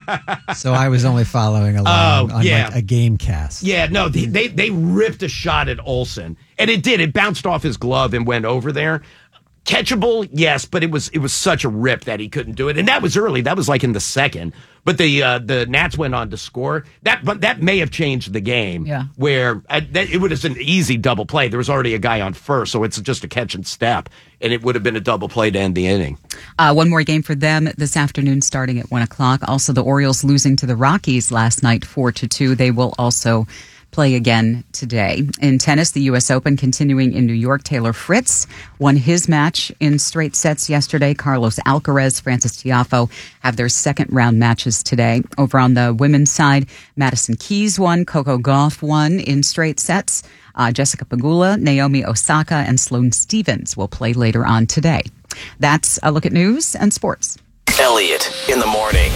So I was only following along on like a game cast. Yeah, no, they ripped a shot at Olsen, and it did. It bounced off his glove and went over there. Catchable, yes, but it was such a rip that he couldn't do it, and that was early. That was like in the second. But the Nats went on to score. That may have changed the game. Yeah, where it would have been an easy double play. There was already a guy on first, so it's just a catch and step, and it would have been a double play to end the inning. One more game for them this afternoon, starting at 1:00. Also, the Orioles losing to the Rockies last night, 4-2. They will also play again today. In tennis, the U.S. Open continuing in New York. Taylor Fritz won his match in straight sets yesterday. Carlos Alcaraz, Francis Tiafoe have their second round matches today. Over on the women's side, Madison Keys won, Coco Gauff won in straight sets. Jessica Pegula, Naomi Osaka, and Sloane Stephens will play later on today. That's a look at news and sports. Elliot in the morning.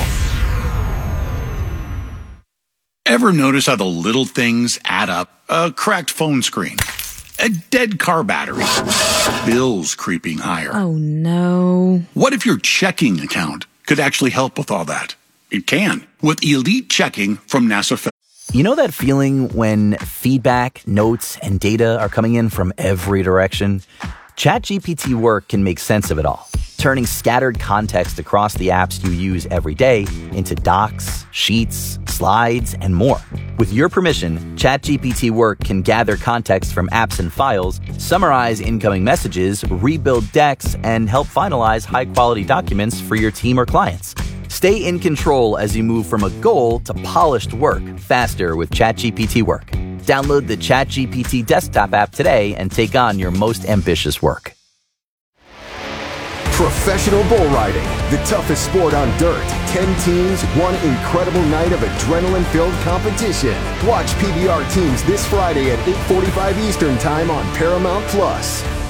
Ever notice how the little things add up? A cracked phone screen, a dead car battery, bills creeping higher. Oh, no. What if your checking account could actually help with all that? It can, with Elite Checking from NASA. You know that feeling when feedback, notes, and data are coming in from every direction? ChatGPT Work can make sense of it all, turning scattered context across the apps you use every day into docs, sheets, slides, and more. With your permission, ChatGPT Work can gather context from apps and files, summarize incoming messages, rebuild decks, and help finalize high-quality documents for your team or clients. Stay in control as you move from a goal to polished work faster with ChatGPT Work. Download the ChatGPT desktop app today and take on your most ambitious work. Professional bull riding, the toughest sport on dirt. 10 teams, one incredible night of adrenaline-filled competition. Watch PBR teams this Friday at 8:45 Eastern Time on Paramount+.